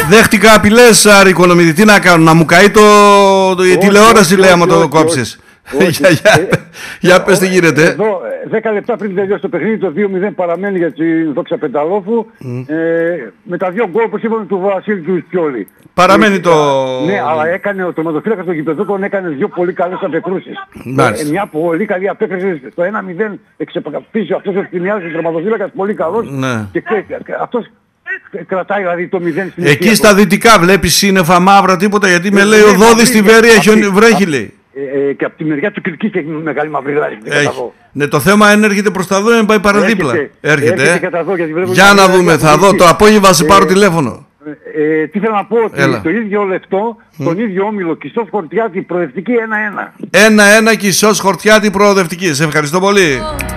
Δέχτηκα απειλές, Άρη Οικονομίδη. Τι να κάνω, να μου καεί η τηλεόραση, λέει, άμα το κόψεις. Για πες τι γίνεται. Εδώ 10 λεπτά πριν τελειώσει το παιχνίδι, το 2-0 παραμένει για την Δόξα Πενταλόφου. Με τα δύο γκολ, όπως είπαμε, του Βασίλη του Ιστιόλη. Παραμένει το... Ναι, αλλά έκανε ο τερματοφύλακας των γηπεδούκων, έκανε δύο πολύ καλές απεκρούσεις. Μια πολύ καλή απέκριση στο 1-0 εξεπακαπτήσει αυτός ο Ευθυμιάδης, ο τερματοφύλακας, πολύ καλός. Και αυτός κρατάει δηλαδή το 0 στην εκεί στα δυτικά βλέπεις σύννεφα μαύρα τίποτα, γιατί με λέει ο Δόδης στη Βέρεια βρέχει, λέει. Και από τη μεριά του Κυρκής έχει μεγάλη μαυρίλα. Ναι, το θέμα είναι έρχεται προς τα δω, πάει παραδίπλα. Έρχεται. Για να δούμε, θα δω. Το απόγευμα σε πάρω τηλέφωνο. Τι θέλω να πω, ότι το ίδιο λεπτό, τον ίδιο όμιλο, Κισός Χορτιάτη, προοδευτική 1-1. 1-1 Κισός Χορτιάτη, προοδευτική. Σε ευχαριστώ πολύ.